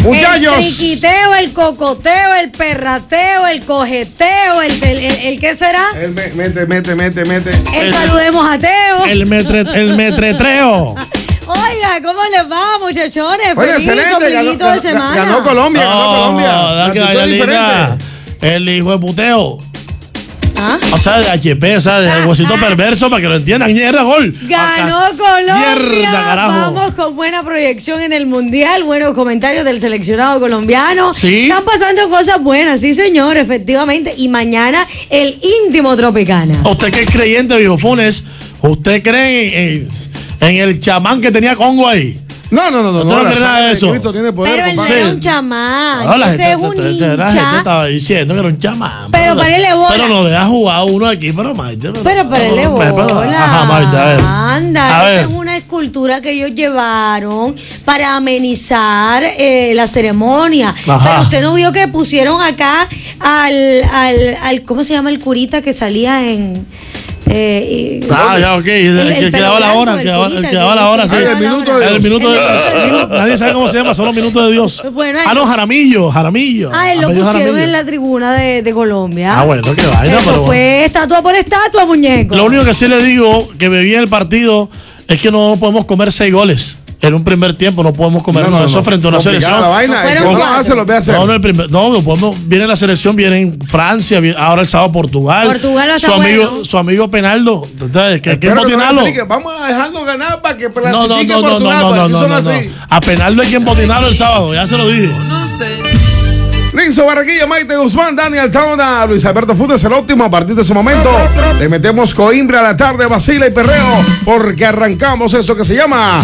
Muchachos. El triquiteo, el cocoteo, el perrateo, el cogeteo, el ¿qué será? El mete. El saludemos a Teo. El metretreo. Oiga, ¿cómo les va, muchachones? Oye, Feliz excelente. ombliguito de semana. Ganó Colombia. Da que La vaya actitud es linda. diferente. El hijo de puteo. ¿Ah? O sea, de HP, o sea, de huesito perverso para que lo entiendan. Mierda, gol. Ganó Acá. Colombia. Mierda, carajo. Vamos con buena proyección en el Mundial, buenos comentarios del seleccionado colombiano. Sí. Están pasando cosas buenas, sí señor, efectivamente. Y mañana el íntimo Tropicana. ¿Usted que es creyente, viejo Funes? ¿Usted cree en el chamán que tenía Congo ahí? No. ¿Usted no cree nada de eso? Tiene poder, Pero él no compadre. era un chamán, No, la ese es un la gente hincha. estaba diciendo que era un chamán. Pero parele bola. Pero no deja jugar uno aquí, pero Maite. Pero parele bola. Ajá, Maite, a ver. Anda, A esa ver. es una escultura que ellos llevaron para amenizar la ceremonia. Ajá. Pero usted no vio que pusieron acá al ¿cómo se llama el curita que salía en Ya, ok. El que daba la hora. El que daba la hora, sí. el minuto de El Dios. minuto de Nadie sabe cómo se llama, solo minuto de Dios. Bueno, No, Jaramillo. él lo Apellido pusieron Jaramillo. en la tribuna de Colombia. Bueno, qué vaina, Eso pero fue estatua por estatua, muñeco. Lo único que sí le digo que me vi en el partido es que no podemos comer 6 goles. En un primer tiempo no podemos comer eso frente a una Complicada selección. la vaina. Fueron El que lo cuatro. hace, lo ve hacer. No podemos. Viene la selección, viene en Francia, ahora el sábado Portugal. Portugal va a estar bueno. Su amigo Penaldo. ¿Que Espero que no botinarlo? se diga, vamos a dejarnos ganar para que No, clasifique Portugal. para que son así. A Penaldo hay que botinarlo el sábado, ya se lo dije. Linzo Barranquilla, Maite Guzmán, Daniel Tauna, Luis Alberto Funes, el óptimo. A partir de ese momento le metemos coimbre a la tarde, vacila y perreo, porque arrancamos esto que se llama